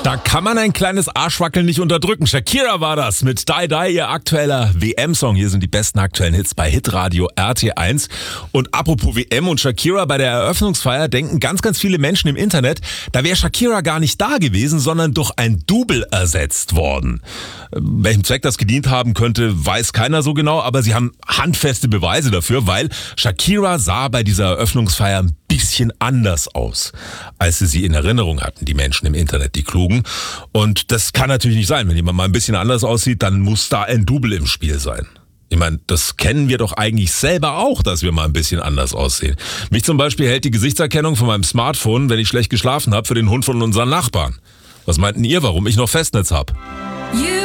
Da kann man ein kleines Arschwackeln nicht unterdrücken. Shakira war das mit Die Die, ihr aktueller WM-Song. Hier sind die besten aktuellen Hits bei Hitradio RT1. Und apropos WM und Shakira, bei der Eröffnungsfeier denken ganz, ganz viele Menschen im Internet, da wäre Shakira gar nicht da gewesen, sondern durch ein Double ersetzt worden. Welchem Zweck das gedient haben könnte, weiß keiner so genau, aber sie haben handfeste Beweise dafür, weil Shakira sah bei dieser Eröffnungsfeier ein bisschen anders aus, als sie in Erinnerung hatten, die Menschen im Internet, die Klugen. Und das kann natürlich nicht sein. Wenn jemand mal ein bisschen anders aussieht, dann muss da ein Double im Spiel sein. Ich meine, das kennen wir doch eigentlich selber auch, dass wir mal ein bisschen anders aussehen. Mich zum Beispiel hält die Gesichtserkennung von meinem Smartphone, wenn ich schlecht geschlafen habe, für den Hund von unseren Nachbarn. Was meinten ihr, warum ich noch Festnetz habe?